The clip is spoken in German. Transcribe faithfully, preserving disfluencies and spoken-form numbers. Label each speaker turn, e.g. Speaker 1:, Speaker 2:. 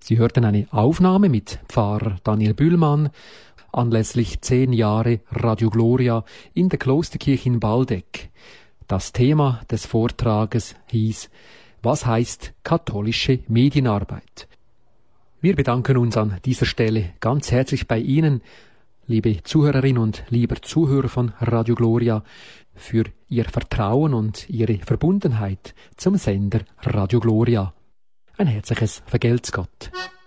Speaker 1: Sie hörten eine Aufnahme mit Pfarrer Daniel Bühlmann anlässlich zehn Jahre Radio Gloria in der Klosterkirche in Baldeck. Das Thema des Vortrages hieß: Was heißt katholische Medienarbeit? Wir bedanken uns an dieser Stelle ganz herzlich bei Ihnen, liebe Zuhörerinnen und lieber Zuhörer von Radio Gloria, für Ihr Vertrauen und Ihre Verbundenheit zum Sender Radio Gloria. Ein herzliches Vergelt's Gott.